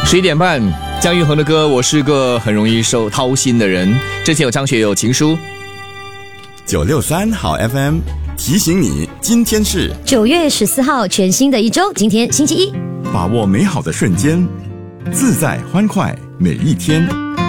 11点半，姜育恒的歌，我是个很容易掏心的人。之前有张学友情书。 963好 FM 提醒你，今天是 9月14号，全新的一周，今天星期一， 把握美好的瞬间，自在欢快每一天。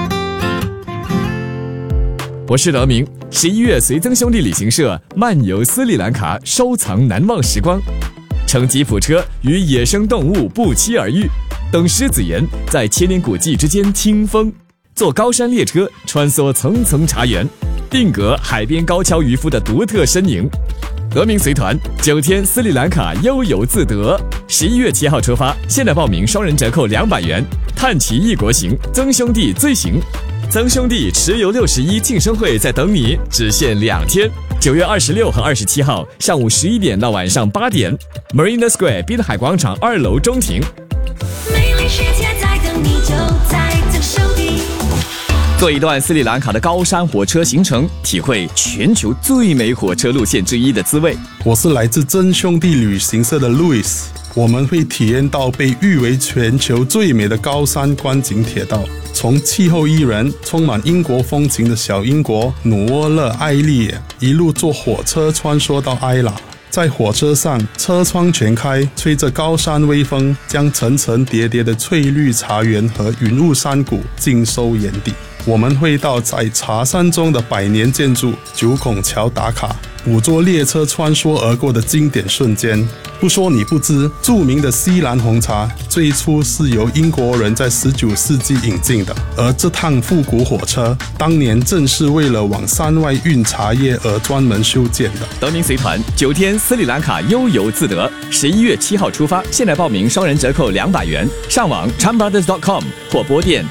我是德明。11月随曾兄弟旅行社漫游斯里兰卡，收藏难忘时光，乘吉普车与野生动物不期而遇，等狮子岩在千年古迹之间听风，坐高山列车穿梭层层茶园，定格海边高跷渔夫的独特身影。德明随团9天斯里兰卡悠游自得，11月7号出发，现在报名双人折扣200元，探奇异国行，曾兄弟最行。曾兄弟持游61庆生会在等你，只限2天，9月26和27号上午11点到晚上8点 Marina Square 滨海广场2楼中庭。 美丽世界在等你，就在曾兄弟。 做一段斯里兰卡的高山火车行程，体会全球最美火车路线之一的滋味。 我是来自曾兄弟旅行社的 Louis， 我们会体验到被誉为全球最美的高山观景铁道，从气候宜人、充满英国风情的小英国努沃勒艾利，一路坐火车穿梭到埃拉。在火车上，车窗全开，吹着高山微风，将层层叠叠的翠绿茶园和云雾山谷尽收眼底。我们会到在茶山中的百年建筑九孔桥打卡，捕捉列车穿梭而过的经典瞬间。不说你不知，著名的西兰红茶最初是由英国人在19世纪引进的，而这趟复古火车当年正是为了往山外运茶叶而专门修建的。 德明随团9天斯里兰卡悠游自得，11月7号出发，现在报名双人折扣200元，上网 chanbrothers.com 或拨电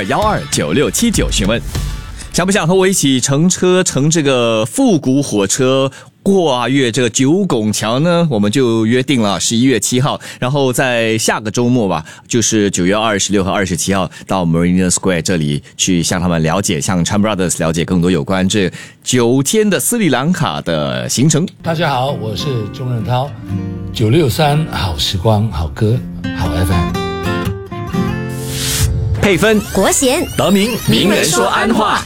62129679询问。想不想和我一起乘这个复古火车跨越这个九拱桥呢？我们就约定了11月7号，然后在下个周末吧，就是9月26和27号到 Marina Square 这里去向他们了解，向 Chan Brothers 了解更多有关这9天的斯里兰卡的行程。 大家好，我是钟仁涛，963好时光好歌好 FM。 配分国贤德明，名人说安话。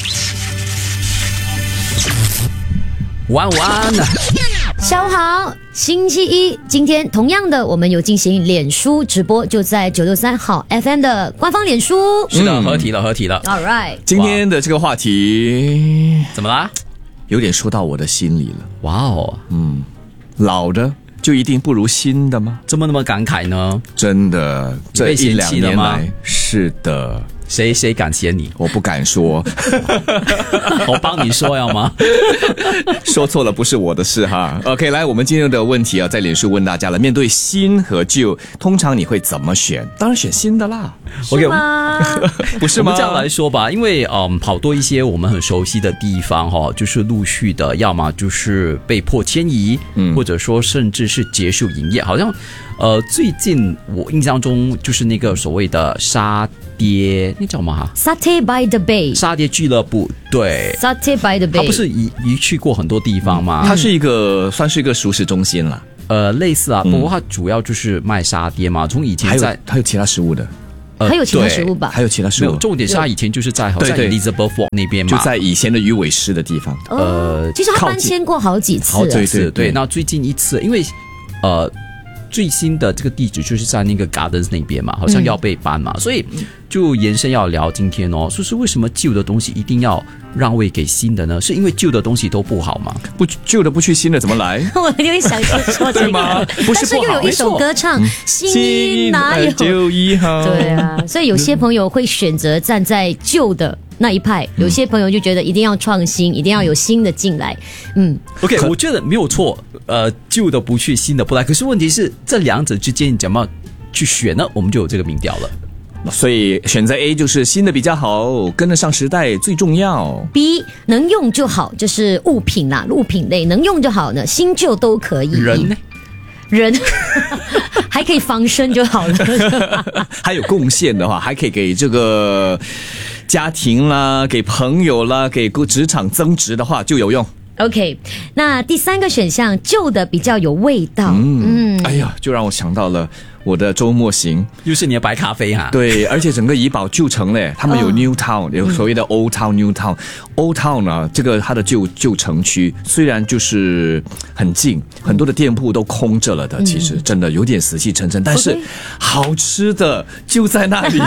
午安下午好，星期一，今天同样的我们有进行脸书直播，就在963好 FM 的官方脸书。 是的，合体了 All right， 今天的这个话题怎么啦？ 有点说到我的心里了。 哇哦， 老的就一定不如新的吗？ 怎么那么感慨呢？ 真的，这1-2年来，是的。 谁敢嫌你？ 我不敢说。 我帮你说要吗？ 说错了不是我的事哈。OK， 来，我们今天的问题啊，在脸书问大家了，面对新和旧，通常你会怎么选？当然选新的啦。 是吗？ 不是吗？ 我们这样来说吧，因为跑多一些我们很熟悉的地方哈，就是陆续的，要么就是被迫迁移，或者说甚至是结束营业。好像最近我印象中就是那个所谓的沙爹，那叫什么哈 ？Satay by the Bay， 沙爹俱乐部，对 ，Satay by the Bay， 它不是移去过很多地方吗？ 它是算是一个熟食中心啦。 类似啊，不过它主要就是卖沙爹嘛。从以前还有其他食物的。 还有其他食物吧？ 还有其他食物。 没有，重点是它以前就是在好像 Elizabeth Walk 那边嘛， 就在以前的鱼尾狮的地方。 其实它搬迁过好几次。 对。那最近一次，因为最新的这个地址就是在那个 Gardens 那边嘛，好像要被搬嘛，所以就延伸要聊今天哦，说是为什么旧的东西一定要让位给新的呢？是因为旧的东西都不好吗？ 旧的不去，新的怎么来？ 我有点想说这个吗？ 不是不好，但是又有一首歌唱新哪有旧一好？ 对啊，所以有些朋友会选择站在旧的那一派，有些朋友就觉得一定要创新，一定要有新的进来。 OK， 我觉得没有错，旧的不去，新的不来。可是问题是这两者之间你怎么去选呢？我们就有这个民调了。 所以选择 A 就是新的比较好，跟得上时代最重要。 B 能用就好，就是物品啦，物品类能用就好呢，新旧都可以。 人呢？ 人还可以防身就好了。 还有贡献的话，还可以给这个家庭啦，给朋友啦，给职场增值的话就有用。 OK， 那第3个选项，旧的比较有味道。 哎呀，就让我想到了我的周末行， 又是你的白咖啡哈。 对，而且整个怡保旧城嘞，他们有 New Town， 有所谓的 Old Town、New Town。Old Town 呢，这个它的旧城区虽然就是很近，很多的店铺都空着了的，其实真的有点死气沉沉，但是好吃的就在那里。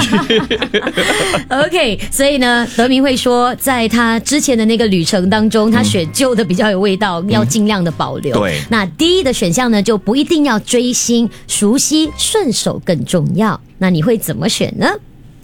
OK， 所以呢，德明会说，在他之前的那个旅程当中，他选旧的比较有味道，要尽量的保留。 对， 那第一的选项呢，就不一定要追星，熟悉顺手更重要。那你会怎么选呢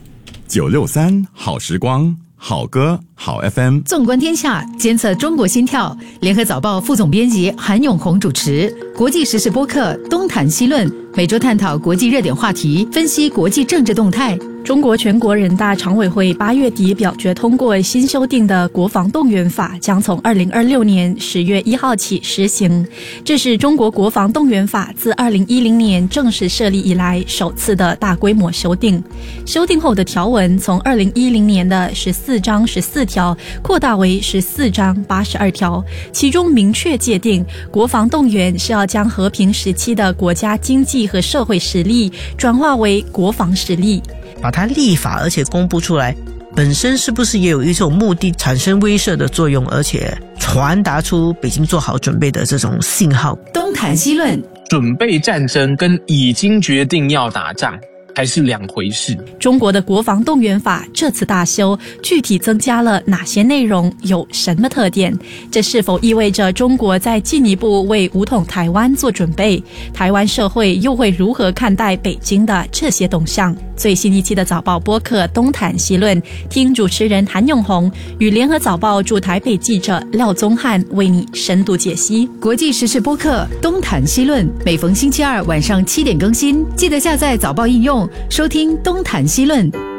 ？963好时光，好歌好 FM。 纵观天下，监测中国心跳。联合早报副总编辑韩永红主持。国际时事播客东谈西论，每周探讨国际热点话题，分析国际政治动态。 中国全国人大常委会8月底表决通过新修订的国防动员法，将从2026年10月1号起实行。这是中国国防动员法自2010年正式设立以来首次的大规模修订。修订后的条文从2010年的14章14条扩大为14章82条，其中明确界定，国防动员是要将和平时期的国家经济和社会实力转化为国防实力。 把它立法而且公布出来，本身是不是也有一种目的产生威慑的作用，而且传达出北京做好准备的这种信号？ 东谈西论， 准备战争跟已经决定要打仗还是两回事。 中国的国防动员法这次大修，具体增加了哪些内容，有什么特点？这是否意味着中国在进一步为武统台湾做准备？台湾社会又会如何看待北京的这些动向？最新一期的早报播客东谈西论，听主持人韩永红与联合早报驻台北记者廖宗翰为你深度解析。 国际时事播客东谈西论，每逢星期二晚上7点更新，记得下载早报应用收听东谈西论。